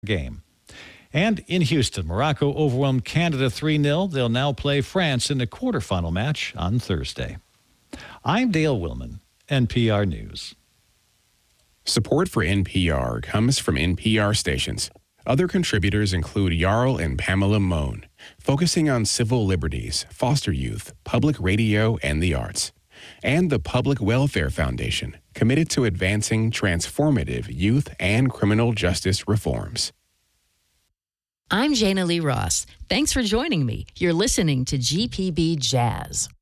game. And in Houston, Morocco overwhelmed Canada 3-0. They'll now play France in the quarterfinal match on Thursday. I'm Dale Willman, NPR News. Support for NPR comes from NPR stations. Other contributors include Jarl and Pamela Mohn, focusing on civil liberties, foster youth, public radio, and the arts. And the Public Welfare Foundation, committed to advancing transformative youth and criminal justice reforms. I'm Jana Lee Ross. Thanks for joining me. You're listening to GPB Jazz.